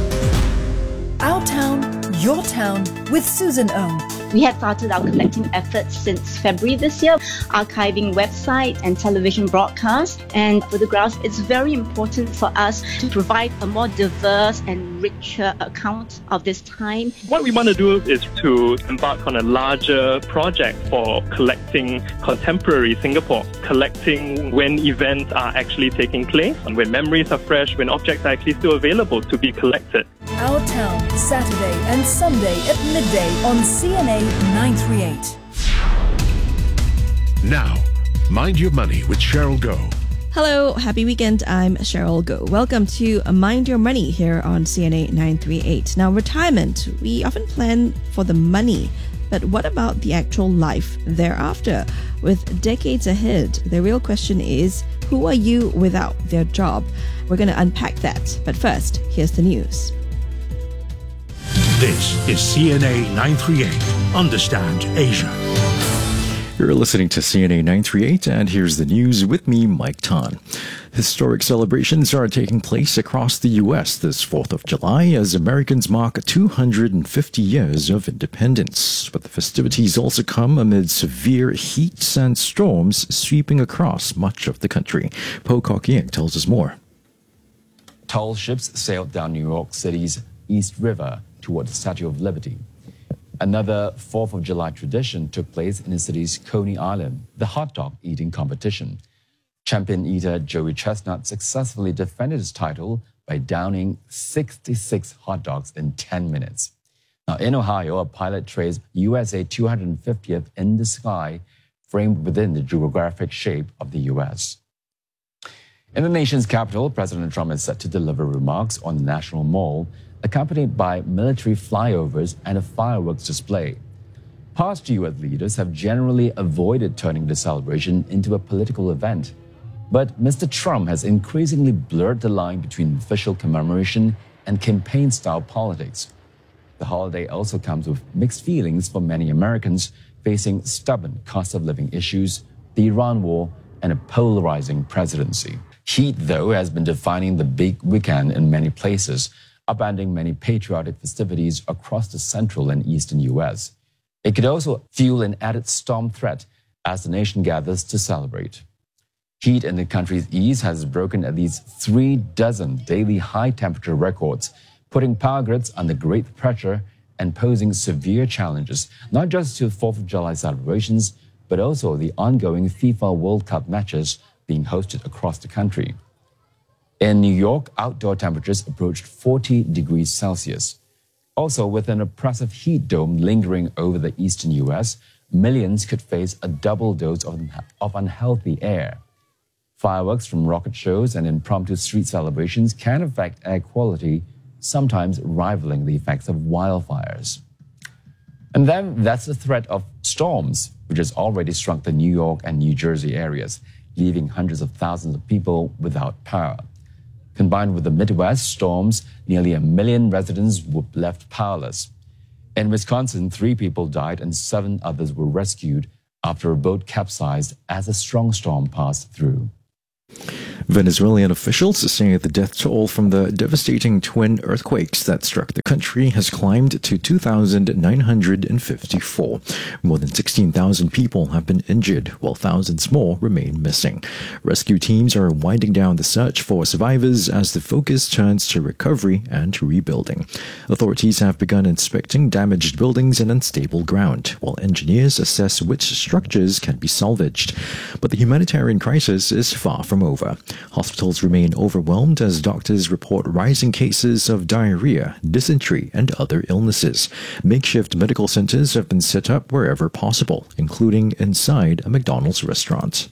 Our town, your town with Susan Ong. We had started our collecting efforts since February this year, archiving website and television broadcasts and photographs. It's very important for us to provide a more diverse and richer account of this time. What we want to do is to embark on a larger project for collecting contemporary Singapore, collecting when events are actually taking place, and when memories are fresh, when objects are actually still available to be collected. Our town, Saturday and Sunday at midday on C N A nine three eight. Now, Mind Your Money with Cheryl Go. Hello, happy weekend. I'm Cheryl Go. Welcome to Mind Your Money here on C N A nine three eight. Now, retirement, we often plan for the money, but what about the actual life thereafter? With decades ahead, the real question is, who are you without their job? We're going to unpack that. But first, here's the news. This is C N A nine three eight. Understand Asia. You're listening to C N A nine three eight, and here's the news with me, Mike Tan. Historic celebrations are taking place across the U S this fourth of July as Americans mark two hundred fifty years of independence. But the festivities also come amid severe heats and storms sweeping across much of the country. Po Kok Ying tells us more. Tall ships sailed down New York City's East River toward the Statue of Liberty. Another fourth of July tradition took place in the city's Coney Island, the hot dog eating competition. Champion eater Joey Chestnut successfully defended his title by downing sixty-six hot dogs in ten minutes. Now, in Ohio, a pilot traced U S A two hundred fiftieth in the sky, framed within the geographic shape of the U S. In the nation's capital, President Trump is set to deliver remarks on the National Mall, accompanied by military flyovers and a fireworks display. Past U S leaders have generally avoided turning the celebration into a political event. But Mister Trump has increasingly blurred the line between official commemoration and campaign-style politics. The holiday also comes with mixed feelings for many Americans facing stubborn cost-of-living issues, the Iran war, and a polarizing presidency. Heat, though, has been defining the big weekend in many places, upending many patriotic festivities across the central and eastern U S. It could also fuel an added storm threat as the nation gathers to celebrate. Heat in the country's east has broken at least three dozen daily high-temperature records, putting power grids under great pressure and posing severe challenges, not just to fourth of July celebrations, but also the ongoing FIFA World Cup matches being hosted across the country. In New York, outdoor temperatures approached forty degrees Celsius. Also, with an oppressive heat dome lingering over the eastern U S, millions could face a double dose of, of unhealthy air. Fireworks from rocket shows and impromptu street celebrations can affect air quality sometimes rivaling the effects of wildfires. And then that's the threat of storms, which has already struck the New York and New Jersey areas, leaving hundreds of thousands of people without power. Combined with the Midwest storms, nearly a million residents were left powerless. In Wisconsin, three people died and seven others were rescued after a boat capsized as a strong storm passed through. Venezuelan officials say the death toll from the devastating twin earthquakes that struck the country has climbed to two thousand nine hundred fifty-four. More than sixteen thousand people have been injured, while thousands more remain missing. Rescue teams are winding down the search for survivors as the focus turns to recovery and rebuilding. Authorities have begun inspecting damaged buildings and unstable ground, while engineers assess which structures can be salvaged. But the humanitarian crisis is far from over. Hospitals remain overwhelmed as doctors report rising cases of diarrhea, dysentery, and other illnesses. Makeshift medical centers have been set up wherever possible, including inside a McDonald's restaurant.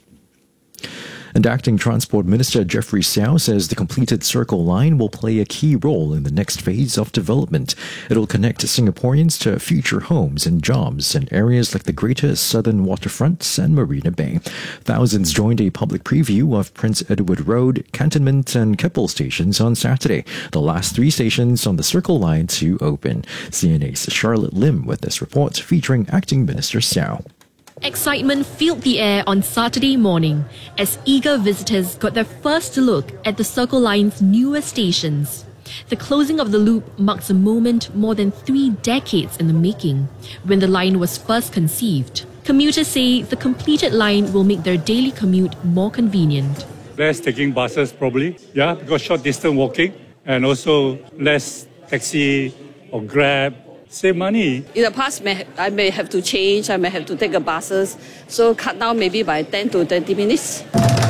And Acting Transport Minister Jeffrey Xiao says the completed Circle Line will play a key role in the next phase of development. It will connect Singaporeans to future homes and jobs in areas like the Greater Southern Waterfront and Marina Bay. Thousands joined a public preview of Prince Edward Road, Cantonment and Keppel stations on Saturday, the last three stations on the Circle Line to open. C N A's Charlotte Lim with this report featuring Acting Minister Xiao. Excitement filled the air on Saturday morning as eager visitors got their first look at the Circle Line's newer stations. The closing of the loop marks a moment more than three decades in the making, when the line was first conceived. Commuters say the completed line will make their daily commute more convenient. Less taking buses probably, yeah, because short distance walking, and also less taxi or Grab. Save money. In the past, may, I may have to change, I may have to take a buses, so cut down maybe by ten to twenty minutes.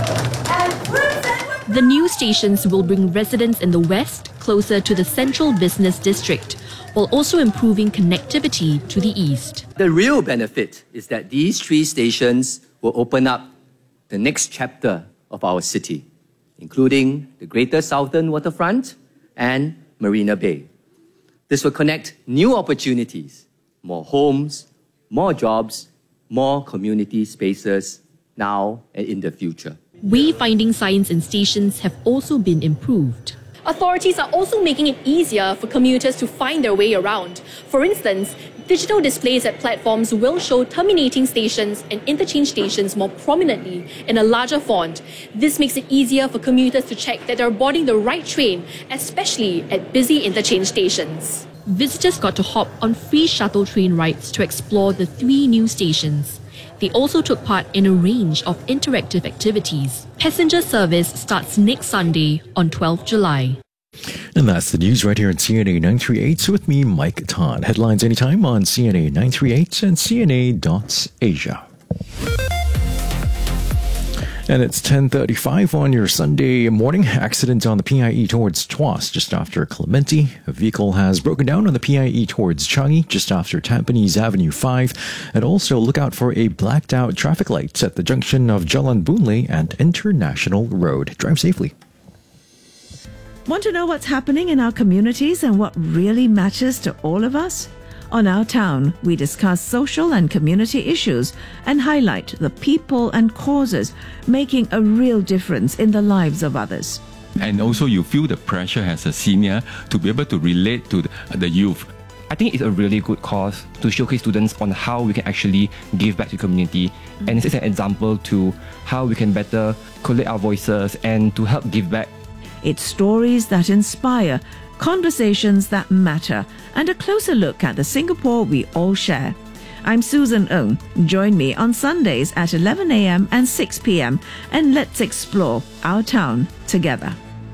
The new stations will bring residents in the west closer to the central business district, while also improving connectivity to the east. The real benefit is that these three stations will open up the next chapter of our city, including the Greater Southern Waterfront and Marina Bay. This will connect new opportunities, more homes, more jobs, more community spaces now and in the future. Wayfinding signs in stations have also been improved. Authorities are also making it easier for commuters to find their way around. For instance, digital displays at platforms will show terminating stations and interchange stations more prominently in a larger font. This makes it easier for commuters to check that they're boarding the right train, especially at busy interchange stations. Visitors got to hop on free shuttle train rides to explore the three new stations. They also took part in a range of interactive activities. Passenger service starts next Sunday on twelfth of July. And that's the news right here on C N A nine thirty-eight with me, Mike Tan. Headlines anytime on C N A nine thirty-eight and C N A dot Asia. And it's ten thirty-five on your Sunday morning. Accident on the P I E towards Tuas just after Clementi. A vehicle has broken down on the P I E towards Changi just after Tampines Avenue five. And also look out for a blacked out traffic light at the junction of Jalan Boon and International Road. Drive safely. Want to know what's happening in our communities and what really matters to all of us? On Our Town, we discuss social and community issues and highlight the people and causes making a real difference in the lives of others. And also you feel the pressure as a senior to be able to relate to the, the youth. I think it's a really good cause to showcase students on how we can actually give back to the community. And it's an example to how we can better collect our voices and to help give back. It's stories that inspire, conversations that matter, and a closer look at the Singapore we all share. I'm Susan Ng. Join me on Sundays at eleven a.m. and six p.m. and let's explore our town together.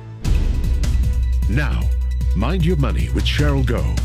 Now, Mind Your Money with Cheryl Goh.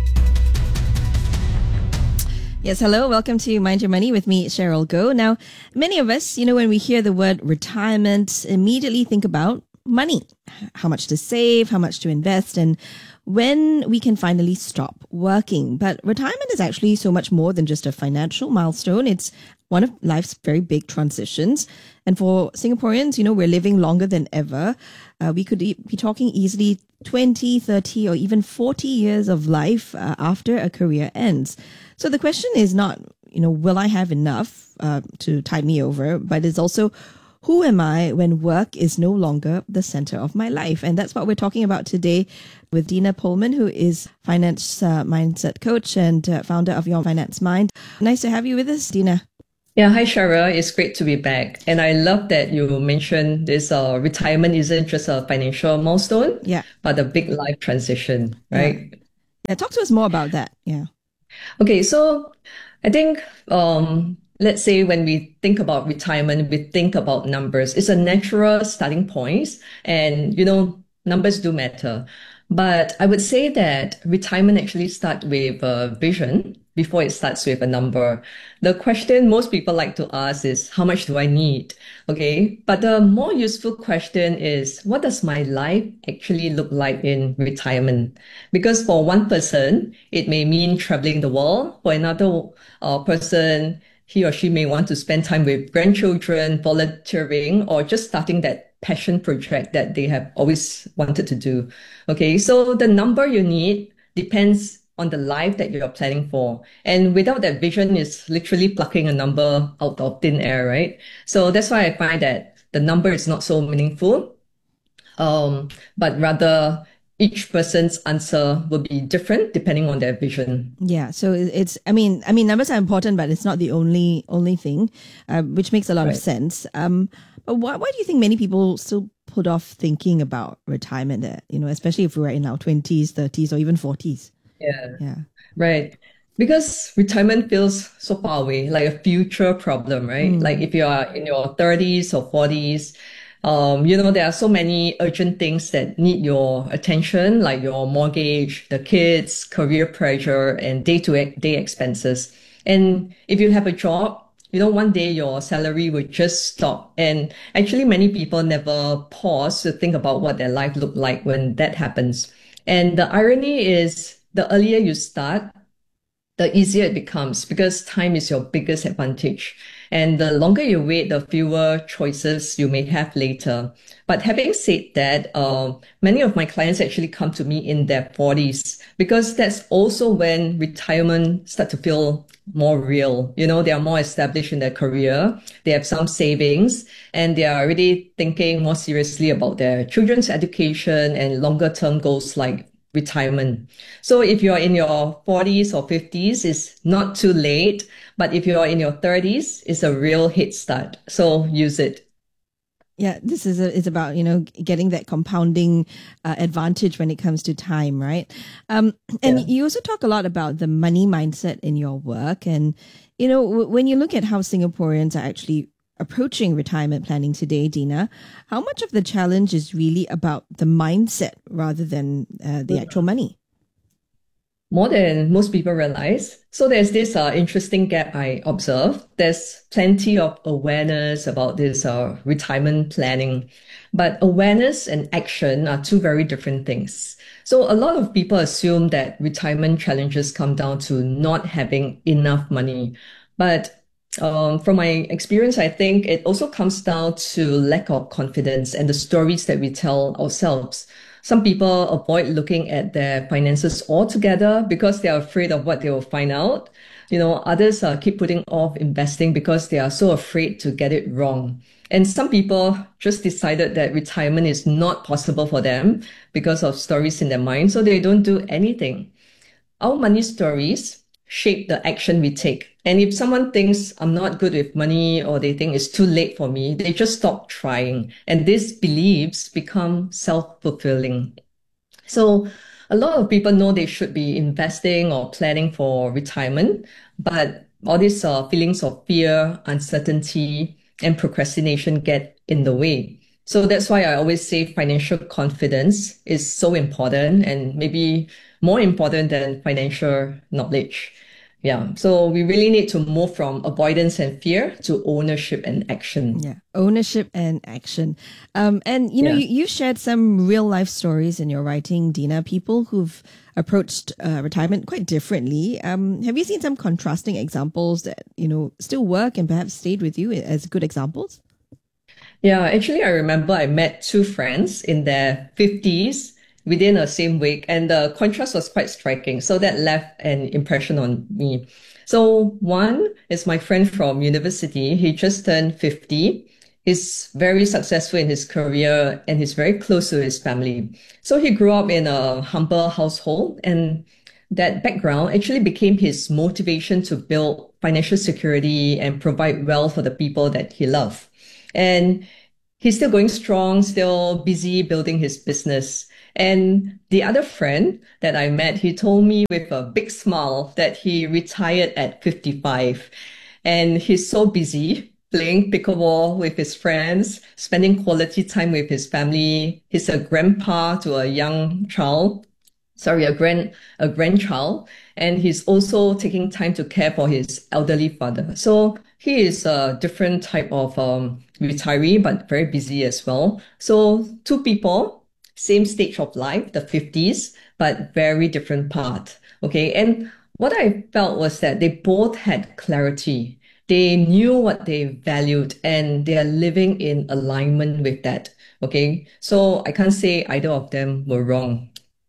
Yes, hello. Welcome to Mind Your Money with me, Cheryl Goh. Now, many of us, you know, when we hear the word retirement, immediately think about money, how much to save, how much to invest. And when we can finally stop working. But retirement is actually so much more than just a financial milestone. It's one of life's very big transitions. And for Singaporeans, you know, we're living longer than ever. Uh, we could e- be talking easily twenty, thirty, or even forty years of life uh, after a career ends. So the question is not, you know, will I have enough uh, to tide me over? But it's also, who am I when work is no longer the center of my life? And that's what we're talking about today with Dina Pullman, who is finance uh, mindset coach and uh, founder of Your Finance Mind. Nice to have you with us, Dina. Yeah, hi Shara. It's great to be back. And I love that you mentioned this uh, retirement isn't just a financial milestone, yeah, but a big life transition, right? Yeah. yeah, talk to us more about that. Yeah. Okay, so I think, um, let's say when we think about retirement, we think about numbers. It's a natural starting point, and, you know, numbers do matter. But I would say that retirement actually starts with a vision before it starts with a number. The question most people like to ask is, how much do I need? Okay. But the more useful question is, what does my life actually look like in retirement? Because for one person, it may mean traveling the world. For another uh, person, he or she may want to spend time with grandchildren, volunteering, or just starting that passion project that they have always wanted to do. Okay. So the number you need depends on the life that you're planning for. And without that vision, is literally plucking a number out of thin air, right? So that's why I find that the number is not so meaningful, um, but rather each person's answer will be different depending on their vision. Yeah. So it's, I mean, I mean, numbers are important, but it's not the only, only thing, uh, which makes a lot Right. of sense. Um, but why, why do you think many people still put off thinking about retirement there, you know, especially if we're in our twenties, thirties, or even forties? Yeah. Yeah. Right. Because retirement feels so far away, like a future problem, right? Mm. Like if you are in your thirties or forties, um, you know, there are so many urgent things that need your attention, like your mortgage, the kids, career pressure, and day-to-day expenses. And if you have a job, you know, one day your salary will just stop. And actually, many people never pause to think about what their life looked like when that happens. And the irony is, the earlier you start, the easier it becomes because time is your biggest advantage. And the longer you wait, the fewer choices you may have later. But having said that, uh, many of my clients actually come to me in their forties because that's also when retirement start to feel more real. You know, they are more established in their career. They have some savings and they are already thinking more seriously about their children's education and longer term goals like retirement. So if you're in your forties or fifties, it's not too late. But if you're in your thirties, it's a real head start. So use it. Yeah, this is a, it's about, you know, getting that compounding uh, advantage when it comes to time, right? Um, and Yeah. you also talk a lot about the money mindset in your work. And, you know, w- when you look at how Singaporeans are actually approaching retirement planning today, Dina, how much of the challenge is really about the mindset rather than uh, the actual money? More than most people realize. So there's this uh, interesting gap I observed. There's plenty of awareness about this uh, retirement planning, but awareness and action are two very different things. So a lot of people assume that retirement challenges come down to not having enough money. But um, from my experience, I think it also comes down to lack of confidence and the stories that we tell ourselves. Some people avoid looking at their finances altogether because they are afraid of what they will find out. You know, others uh, keep putting off investing because they are so afraid to get it wrong. And some people just decided that retirement is not possible for them because of stories in their mind, so they don't do anything. Our money stories shape the action we take. And if someone thinks I'm not good with money or they think it's too late for me, they just stop trying. And these beliefs become self-fulfilling. So a lot of people know they should be investing or planning for retirement, but all these uh, feelings of fear, uncertainty, and procrastination get in the way. So that's why I always say financial confidence is so important and maybe more important than financial knowledge. Yeah. So we really need to move from avoidance and fear to ownership and action. Yeah. Ownership and action. Um, and, you know, Yeah. you, you shared some real life stories in your writing, Dina, people who've approached uh, retirement quite differently. Um, have you seen some contrasting examples that, you know, still work and perhaps stayed with you as good examples? Yeah, actually, I remember I met two friends in their fifties within the same week, and the contrast was quite striking. So that left an impression on me. So one is my friend from university. He just turned fifty. He's very successful in his career and he's very close to his family. So he grew up in a humble household, and that background actually became his motivation to build financial security and provide wealth for the people that he loved. And he's still going strong, still busy building his business. And the other friend that I met, he told me with a big smile that he retired at fifty-five. And he's so busy playing pickleball with his friends, spending quality time with his family. He's a grandpa to a young child, sorry, a grand, a grandchild. And he's also taking time to care for his elderly father. So he is a different type of um, retiree, but very busy as well. So two people, same stage of life, the fifties, but very different path. Okay. And what I felt was that they both had clarity. They knew what they valued and they are living in alignment with that. Okay. So I can't say either of them were wrong.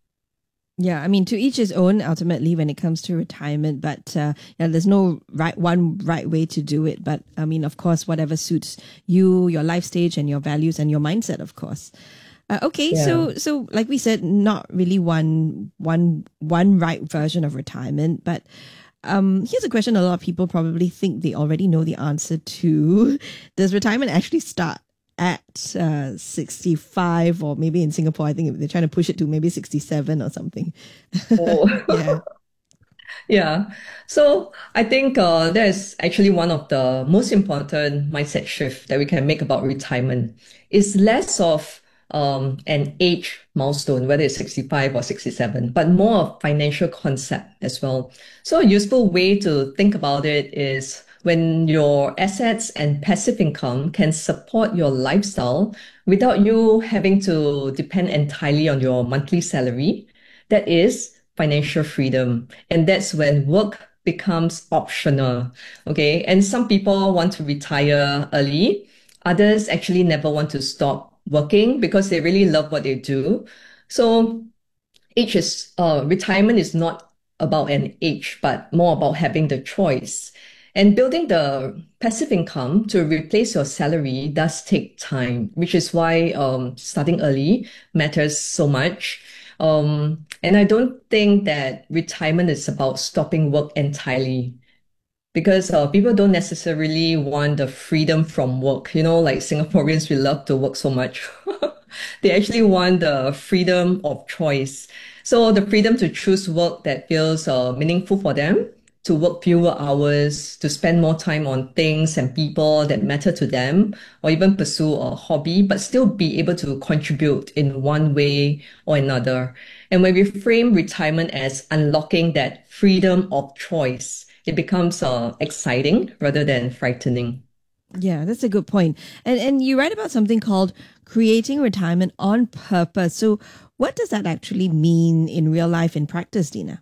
Yeah, I mean, to each his own, ultimately, when it comes to retirement. But uh, yeah, there's no right one right way to do it. But I mean, of course, whatever suits you, your life stage, and your values and your mindset, of course. Uh, okay, Yeah. so so like we said, not really one one one right version of retirement. But um, here's a question: a lot of people probably think they already know the answer to. Does retirement actually start at uh, sixty-five, or maybe in Singapore, I think they're trying to push it to maybe sixty-seven or something? Oh. Yeah. Yeah. So I think uh, that is actually one of the most important mindset shift that we can make about retirement. It's less of um, an age milestone, whether it's sixty-five or sixty-seven, but more of financial concept as well. So a useful way to think about it is when your assets and passive income can support your lifestyle without you having to depend entirely on your monthly salary. That is financial freedom. And that's when work becomes optional. Okay. And some people want to retire early. Others actually never want to stop working because they really love what they do. So age is, uh, retirement is not about an age, but more about having the choice. And building the passive income to replace your salary does take time, which is why um, starting early matters so much. Um, and I don't think that retirement is about stopping work entirely, because uh, people don't necessarily want the freedom from work. You know, like Singaporeans, we love to work so much. They actually want the freedom of choice. So the freedom to choose work that feels uh, meaningful for them, to work fewer hours, to spend more time on things and people that matter to them, or even pursue a hobby, but still be able to contribute in one way or another. And when we frame retirement as unlocking that freedom of choice, it becomes uh, exciting rather than frightening. Yeah, that's a good point. And and you write about something called creating retirement on purpose. So what does that actually mean in real life, in practice, Dina?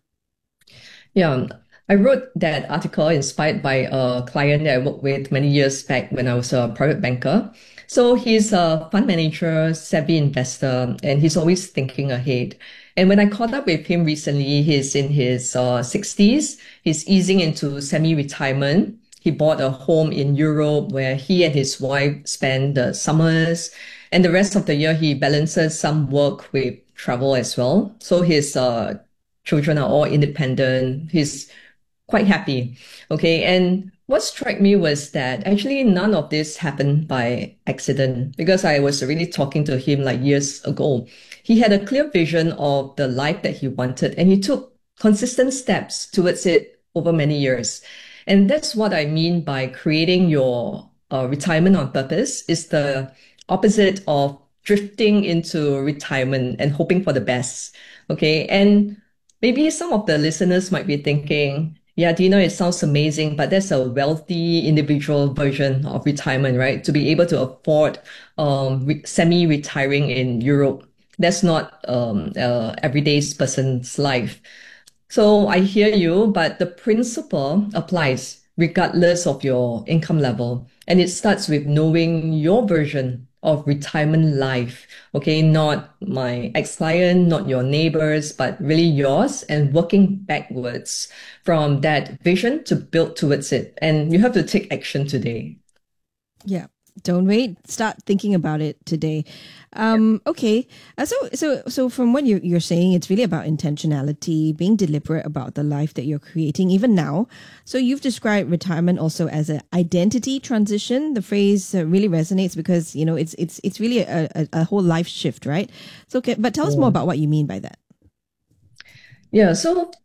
Yeah, I wrote that article inspired by a client that I worked with many years back when I was a private banker. So he's a fund manager, savvy investor, and he's always thinking ahead. And when I caught up with him recently, he's in his uh, sixties. He's easing into semi-retirement. He bought a home in Europe where he and his wife spend the summers. And the rest of the year, he balances some work with travel as well. So his uh, children are all independent. He's quite happy. Okay. And what struck me was that actually none of this happened by accident, because I was really talking to him like years ago. He had a clear vision of the life that he wanted, and he took consistent steps towards it over many years. And that's what I mean by creating your uh, retirement on purpose. Is the opposite of drifting into retirement and hoping for the best. Okay. And maybe some of the listeners might be thinking, Yeah, Dino, it sounds amazing, but that's a wealthy individual version of retirement, right? To be able to afford um, re- semi-retiring in Europe. That's not um, uh, everyday person's life. So I hear you, but the principle applies regardless of your income level. And it starts with knowing your version of retirement life. Okay, not my ex-client, not your neighbors, but really yours, and working backwards from that vision to build towards it. And you have to take action today. Yeah. Don't wait. Start thinking about it today. Um, okay. Uh, so, so, so from what you, you're saying, it's really about intentionality, being deliberate about the life that you're creating, even now. So you've described retirement also as an identity transition. The phrase uh, really resonates because, you know, it's, it's, it's really a, a, a whole life shift, right? So, okay, but tell us more about what you mean by that. Yeah. So